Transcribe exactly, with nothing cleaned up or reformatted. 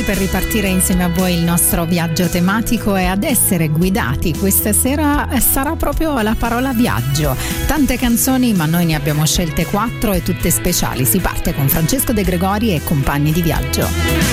per ripartire insieme a voi il nostro viaggio tematico, e ad essere guidati questa sera sarà proprio la parola viaggio. Tante canzoni, ma noi ne abbiamo scelte quattro e tutte speciali. Si parte con Francesco De Gregori e Compagni di viaggio.